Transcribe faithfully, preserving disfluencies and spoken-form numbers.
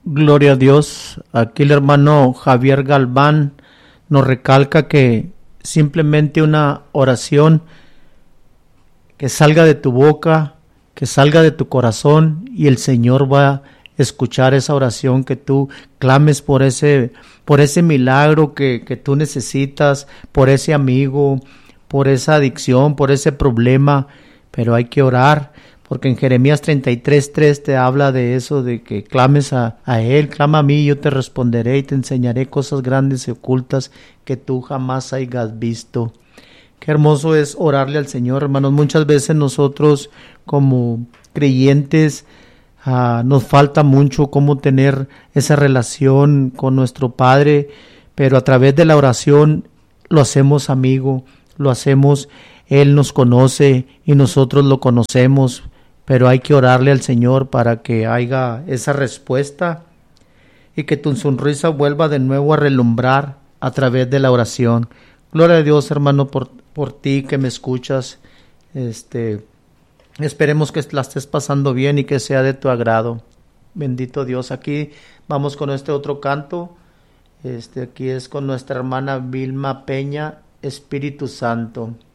Gloria a Dios. Aquí el hermano Javier Galván nos recalca que simplemente una oración que salga de tu boca, que salga de tu corazón, y el Señor va a escuchar esa oración, que tú clames por ese, por ese milagro que, que tú necesitas, por ese amigo, por esa adicción, por ese problema. Pero hay que orar, porque en Jeremías treinta y tres, tres te habla de eso, de que clames a, a Él, clama a mí, yo te responderé y te enseñaré cosas grandes y ocultas que tú jamás hayas visto. Qué hermoso es orarle al Señor, hermanos. Muchas veces nosotros como creyentes uh, nos falta mucho cómo tener esa relación con nuestro Padre, pero a través de la oración lo hacemos amigo, lo hacemos, Él nos conoce y nosotros lo conocemos, pero hay que orarle al Señor para que haya esa respuesta y que tu sonrisa vuelva de nuevo a relumbrar a través de la oración. Gloria a Dios, hermano, por, por ti que me escuchas. Este, esperemos que la estés pasando bien y que sea de tu agrado. Bendito Dios. Aquí vamos con este otro canto. Este, aquí es con nuestra hermana Vilma Peña, Espíritu Santo.